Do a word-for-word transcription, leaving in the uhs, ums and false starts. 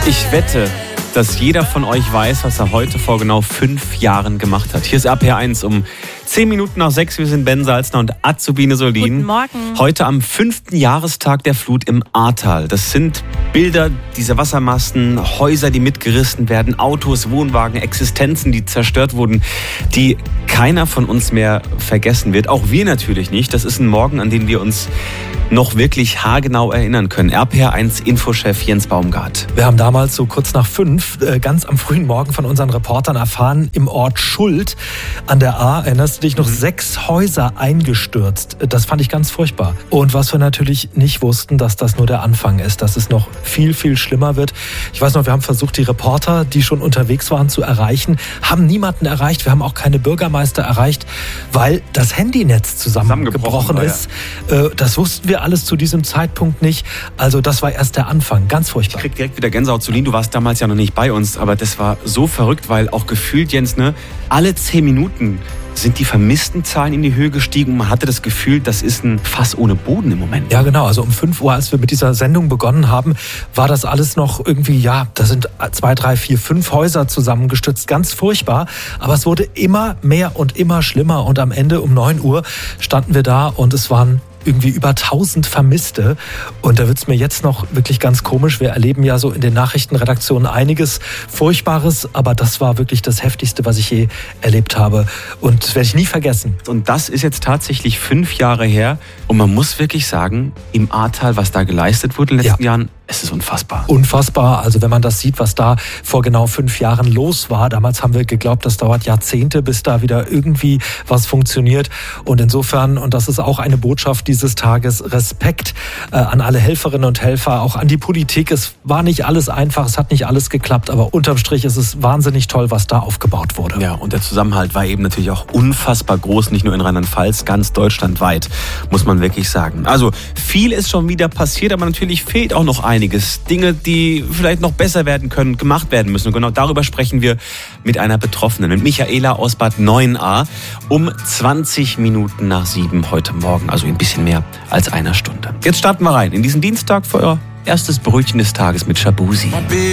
Ich wette, dass jeder von euch weiß, was er heute vor genau fünf Jahren gemacht hat. Hier ist R P R eins um zehn Minuten nach sechs. Wir sind Ben Salzner und Azubine Solin. Guten Morgen. Heute am fünften Jahrestag der Flut im Ahrtal. Das sind Bilder dieser Wassermassen, Häuser, die mitgerissen werden, Autos, Wohnwagen, Existenzen, die zerstört wurden, die keiner von uns mehr vergessen wird. Auch wir natürlich nicht. Das ist ein Morgen, an den wir uns noch wirklich haargenau erinnern können. R P R eins Infochef Jens Baumgart. Wir haben damals so kurz nach fünf, äh, ganz am frühen Morgen von unseren Reportern erfahren, im Ort Schuld an der Ahr, erinnerst du dich noch, mhm. sechs Häuser eingestürzt. Das fand ich ganz furchtbar. Und was wir natürlich nicht wussten, dass das nur der Anfang ist, dass es noch viel, viel schlimmer wird. Ich weiß noch, wir haben versucht, die Reporter, die schon unterwegs waren, zu erreichen, haben niemanden erreicht. Wir haben auch keine Bürgermeister erreicht, weil das Handynetz zusammengebrochen ist. Ja. Das wussten wir alles zu diesem Zeitpunkt nicht. Also das war erst der Anfang. Ganz furchtbar. Ich krieg direkt wieder Gänsehaut. Solin, du warst damals ja noch nicht bei uns, aber das war so verrückt, weil auch gefühlt, Jens, ne, alle zehn Minuten sind die vermissten Zahlen in die Höhe gestiegen. Man hatte das Gefühl, das ist ein Fass ohne Boden im Moment. Ja, genau. Also um fünf Uhr, als wir mit dieser Sendung begonnen haben, war das alles noch irgendwie, ja, da sind zwei, drei, vier, fünf Häuser zusammengestürzt. Ganz furchtbar. Aber es wurde immer mehr und immer schlimmer. Und am Ende um neun Uhr standen wir da und es waren irgendwie über tausend Vermisste. Und da wird es mir jetzt noch wirklich ganz komisch. Wir erleben ja so in den Nachrichtenredaktionen einiges Furchtbares, aber das war wirklich das Heftigste, was ich je erlebt habe. Und das werde ich nie vergessen. Und das ist jetzt tatsächlich fünf Jahre her. Und man muss wirklich sagen, im Ahrtal, was da geleistet wurde in den letzten ja. Jahren, es ist unfassbar. Unfassbar. Also wenn man das sieht, was da vor genau fünf Jahren los war. Damals haben wir geglaubt, das dauert Jahrzehnte, bis da wieder irgendwie was funktioniert. Und insofern, und das ist auch eine Botschaft dieses Tages, Respekt äh, an alle Helferinnen und Helfer, auch an die Politik. Es war nicht alles einfach, es hat nicht alles geklappt, aber unterm Strich ist es wahnsinnig toll, was da aufgebaut wurde. Ja, und der Zusammenhalt war eben natürlich auch unfassbar groß, nicht nur in Rheinland-Pfalz, ganz deutschlandweit, muss man wirklich sagen. Also viel ist schon wieder passiert, aber natürlich fehlt auch noch einiges. Dinge, die vielleicht noch besser werden können, gemacht werden müssen. Und genau darüber sprechen wir mit einer Betroffenen, mit Michaela aus Bad Neuenahr, um zwanzig Minuten nach sieben heute Morgen, also ein bisschen mehr als einer Stunde. Jetzt starten wir rein in diesen Dienstag für euer erstes Brötchen des Tages mit Shabusi.